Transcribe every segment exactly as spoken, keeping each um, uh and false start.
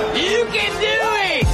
You can do it!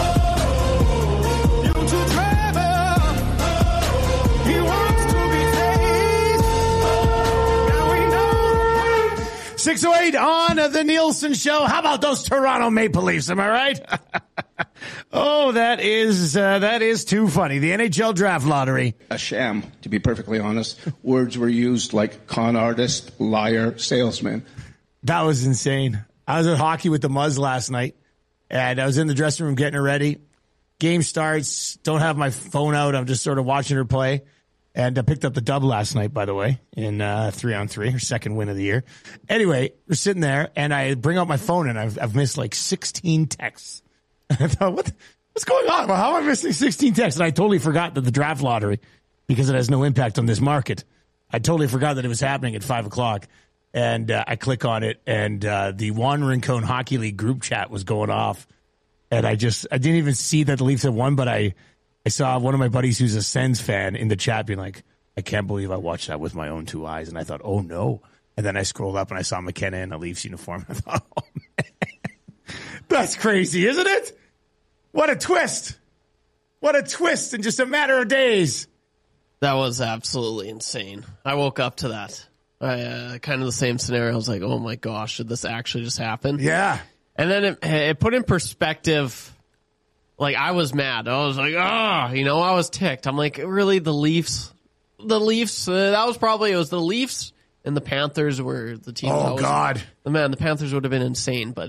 six oh eight on the Nielsen Show. How about those Toronto Maple Leafs? Am I right? Oh, that is uh, that is too funny. The N H L Draft Lottery. A sham, to be perfectly honest. Words were used like con artist, liar, salesman. That was insane. I was at hockey with the Muzz last night, and I was in the dressing room getting her ready. Game starts. Don't have my phone out. I'm just sort of watching her play. And I picked up the dub last night, by the way, in uh, three on three, her second win of the year. Anyway, we're sitting there, and I bring out my phone, and I've, I've missed like sixteen texts. I thought, what, what's going on? Well, how am I missing sixteen texts? And I totally forgot that the draft lottery, because it has no impact on this market, I totally forgot that it was happening at five o'clock. And uh, I click on it, and uh, the Juan Rincon Hockey League group chat was going off. And I just, I didn't even see that the Leafs had won, but I... I saw one of my buddies who's a Sens fan in the chat being like, I can't believe I watched that with my own two eyes. And I thought, oh, no. And then I scrolled up and I saw McKenna in a Leafs uniform. I thought, oh, man. That's crazy, isn't it? What a twist. What a twist in just a matter of days. That was absolutely insane. I woke up to that. I, uh, kind of the same scenario. I was like, oh, my gosh, did this actually just happen? Yeah. And then it, it put in perspective. Like, I was mad. I was like, ah, you know, I was ticked. I'm like, really, the Leafs? The Leafs, uh, that was probably, it was the Leafs and the Panthers were the team. Oh, that was, God. Man, the Panthers would have been insane, but